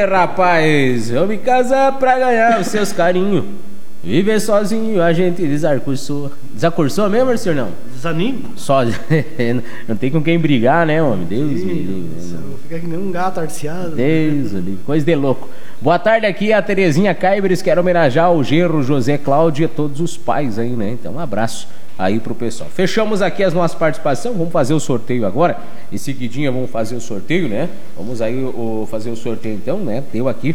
rapaz, eu me casar pra ganhar os seus carinhos. Viver sozinho, a gente desacursou. Desacursou mesmo, senhor, não? Desanimo? Só, não tem com quem brigar, né, homem? Deus me livre. Fica que nem um gato arteado. Deus me livre, coisa de louco. Boa tarde, aqui é a Terezinha Caibres, quero homenagear o genro José Cláudio e a todos os pais aí, né? Então, um abraço aí pro pessoal. Fechamos aqui as nossas participações, vamos fazer o sorteio agora. Em seguidinha vamos fazer o sorteio, né? Vamos aí fazer o sorteio então, né? Deu aqui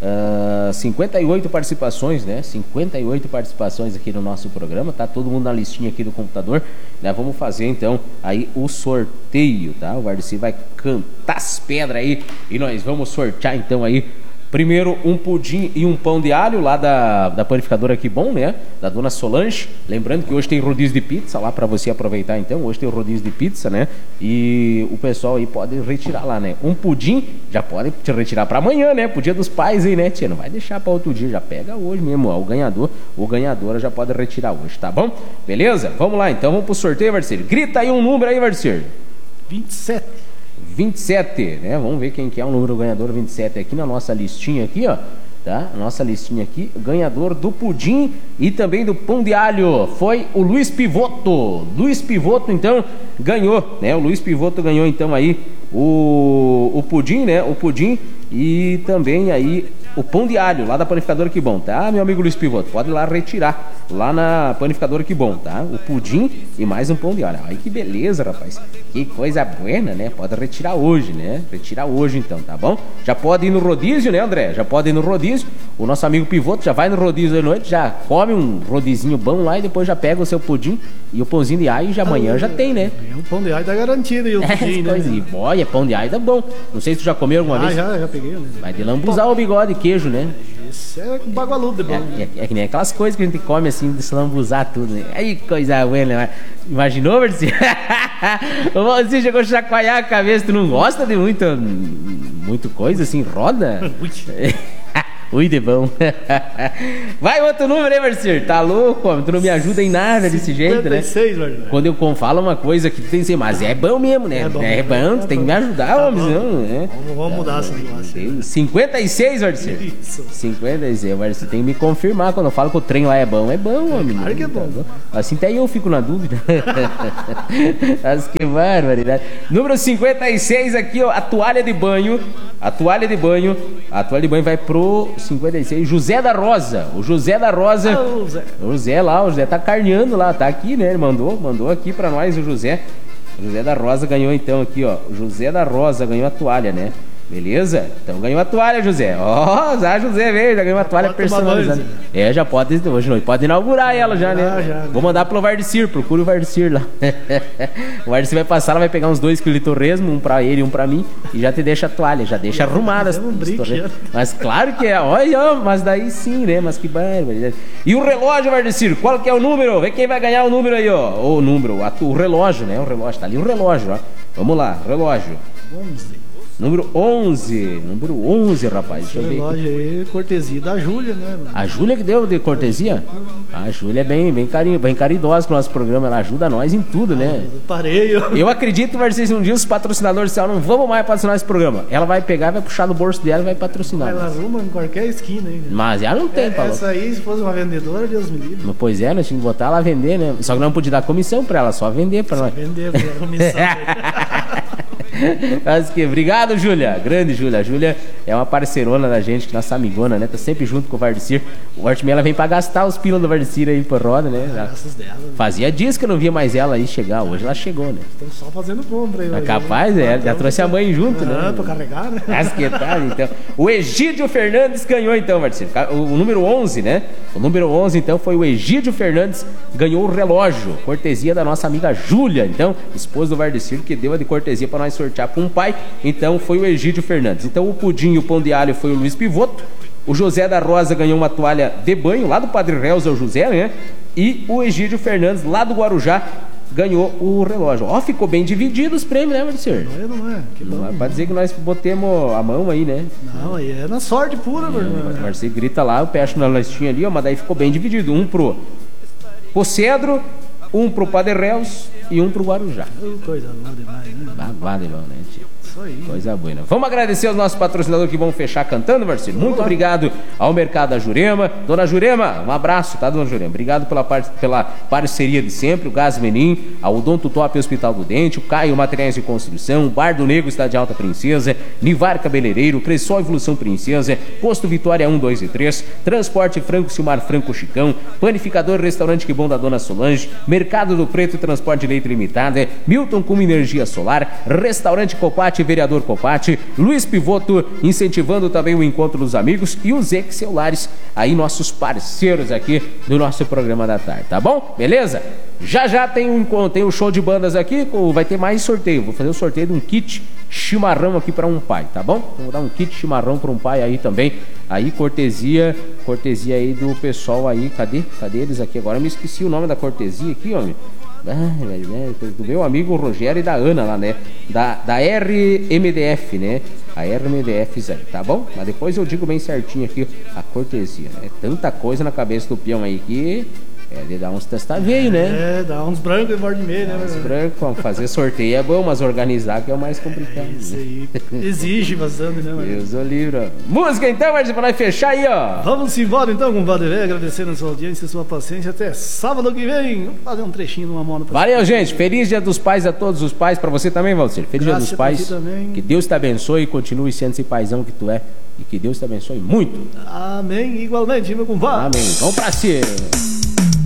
58 participações, né? 58 participações aqui no nosso programa, tá todo mundo na listinha aqui do computador, né? Vamos fazer então aí o sorteio, tá? O Vardeci vai cantar as pedras aí e nós vamos sortear então aí primeiro um pudim e um pão de alho lá da panificadora Que Bom, né? Da dona Solange. Lembrando que hoje tem rodízio de pizza lá para você aproveitar então. Hoje tem o rodízio de pizza, né? E o pessoal aí pode retirar lá, né? Um pudim já pode te retirar para amanhã, né? Pro Dia dos Pais aí, né, tia? Não vai deixar para outro dia, já pega hoje mesmo, ó. O ganhador ou ganhadora já pode retirar hoje, tá bom? Beleza? Vamos lá então, vamos pro sorteio, Marcelo. Grita aí um número aí, Marcelo. 27, né? Vamos ver quem que é o número ganhador 27 aqui na nossa listinha aqui, ó. Tá? Nossa listinha aqui, ganhador do pudim e também do pão de alho foi o Luiz Pivoto. Luiz Pivoto então ganhou, né? O Luiz Pivoto ganhou então aí o pudim, né? O pudim e também aí o pão de alho lá da panificadora Que Bom, tá, meu amigo Luiz Pivoto? Pode ir lá retirar lá na panificadora Que Bom, tá? O pudim e mais um pão de alho. Aí que beleza, rapaz. Que coisa buena, né? Pode retirar hoje, né? Retirar hoje então, tá bom? Já pode ir no rodízio, né, André? Já pode ir no rodízio. O nosso amigo Pivoto já vai no rodízio de noite, já come um rodizinho bom lá e depois já pega o seu pudim e o pãozinho de alho e já amanhã já tem, né? O pão de alho tá garantido e o pudim, né? Olha, pão de alho tá bom. Não sei se tu já comeu alguma vez. Já peguei, né? Vai de lambuzar o bigode e queijo, né? Isso é bagualudo de bom. É que nem aquelas coisas que a gente come assim, de se lambuzar tudo, né? Aí, coisa buena, né? Imaginou, Marcinho? Você chegou a chacoalhar a cabeça, tu não gosta de muito coisa assim, roda? Ui, de bom. Vai outro número aí, Marcelo. Tá louco, homem? Tu não me ajuda em nada desse jeito, 56, né? Quando eu falo uma coisa que tu tem que ser, mas é bom mesmo, né? É bom, tu tem que me ajudar, homem. Não, né? Vamos mudar esse negócio. 56, Marcelo. Isso. 56, Marcelo. Tem que me confirmar quando eu falo que o trem lá é bom, homem. Claro que é bom. Assim até eu fico na dúvida. Mas que barbaridade. Número 56 aqui, ó. A toalha de banho. A toalha de banho vai pro 56, José da Rosa. O José da Rosa. O José tá carneando lá, tá aqui, né? Ele mandou aqui pra nós o José. O José da Rosa ganhou então aqui, ó. O José da Rosa ganhou a toalha, né? Beleza? Então ganhou a toalha, José. Já José veio, já ganhou uma toalha personalizada. Já pode, hoje noite, pode inaugurar ela já, né? Já. Vou mandar pelo Vardecir, procura o Vardecir lá. O Vardecir vai passar, ela vai pegar uns 2 kg de torresmo, um pra ele e um pra mim, e já te deixa a toalha, já deixa arrumada. Mas claro que é, olha, mas daí sim, né? Mas que barbaridade. E o relógio, Vardecir, qual que é o número? Vê quem vai ganhar o número aí, ó. O número, o relógio, né? O relógio, tá ali o relógio, ó. Vamos lá, relógio. 11. Número 11, rapaz. Deixa eu ver. Relógio aí, cortesia da Júlia, né? A Júlia que deu de cortesia? A Júlia é bem caridosa com o nosso programa. Ela ajuda nós em tudo, né? Eu acredito, Marcelo, um dia os patrocinadores disseram, não vamos mais patrocinar esse programa. Ela vai pegar, vai puxar no bolso dela e vai patrocinar. Ela arruma em qualquer esquina, hein? Mas ela não tem, Paulo. Essa aí, se fosse uma vendedora, Deus me livre. Pois é, nós tínhamos que botar ela a vender, né? Só que não podia dar comissão pra ela, só vender pra nós. Vender, pra comissão. Mas que, obrigado, Júlia. Grande Júlia. A Júlia é uma parceirona da gente, nossa amigona, né? Tá sempre junto com o Vardecir. O Artimel, ela vem pra gastar os pilas do Vardecir aí por roda, né? Graças dela. Fazia dias que eu não via mais ela aí chegar. Hoje ela chegou, né? Estão só fazendo compra aí. Capaz, né? Já trouxe a mãe junto, né? Pra carregar, né? Mas que tal, então. O Egídio Fernandes ganhou, então, Vardecir. O número 11, né? O número 11, então, foi o Egídio Fernandes. Ganhou o relógio. Cortesia da nossa amiga Júlia, então, esposa do Vardecir, que deu a de cortesia pra nós sortear com um pai. Então foi o Egídio Fernandes. Então o pudim e o pão de alho foi o Luiz Pivoto. O José da Rosa ganhou uma toalha de banho lá do Padre Reus, é o José, né? E o Egídio Fernandes lá do Guarujá ganhou o relógio. Ó, ficou bem dividido os prêmios, né, Marcelo? Não é. Que bom. Pra dizer que nós botemos a mão aí, né? Não, aí é na sorte pura, mano. O Marcelo grita lá, eu peço na listinha ali, ó, mas daí ficou bem dividido. Um pro Cedro, um pro Padre Reus e um pro Guarujá. Coisa boa demais, né? Vale, né, tio? Isso aí. Coisa boa. Vamos agradecer aos nossos patrocinadores que vão fechar cantando, Marcelo. Muito obrigado ao Mercado da Jurema. Dona Jurema, um abraço, tá, dona Jurema? Obrigado pela parceria de sempre. O Gás Menin, a Odonto Top Hospital do Dente, o Caio Materiais de Construção, o Bar do Negro, Cidade Alta Princesa, Nivar Cabeleireiro, Cressol Evolução Princesa, Posto Vitória 1, 2 e 3, Transporte Franco Silmar Franco Chicão, Panificador Restaurante Que Bom da Dona Solange, Mercado do Preto e Transporte de Leite Limitada, Milton com Energia Solar, Restaurante Copati, Vereador Copati, Luiz Pivoto, incentivando também o encontro dos amigos, e os Zex Celulares, aí nossos parceiros aqui do nosso programa da tarde, tá bom? Beleza? Já tem um show de bandas aqui, vai ter mais sorteio. Vou fazer o sorteio de um kit chimarrão aqui para um pai, tá bom? Então, vou dar um kit chimarrão para um pai aí também. Aí cortesia aí do pessoal aí. Cadê eles aqui agora? Eu me esqueci o nome da cortesia aqui, homem. Do meu amigo Rogério e da Ana lá, né? Da RMDF, né? A RMDF, tá bom? Mas depois eu digo bem certinho aqui a cortesia, né? Tanta coisa na cabeça do peão aí que de dar uns testaveio, né? Dá uns brancos e bordo de meio, né? Uns brancos, fazer sorteio é bom, mas organizar que é o mais complicado. Isso aí. Exige bastante, né, mano? Deus o livro. Música então, Marcelo, pra nós fechar aí, ó. Vamos embora então, compadre velho, agradecendo a sua audiência e a sua paciência. Até sábado que vem. Vamos fazer um trechinho de uma moda. Valeu, gente. Feliz Dia dos Pais a todos os pais. Pra você também, Valcir. Feliz Dia dos Pais. Que Deus te abençoe e continue sendo esse paizão que tu é. E que Deus te abençoe muito. Amém. Igualmente, meu compadre. Amém. Vamos pra cima.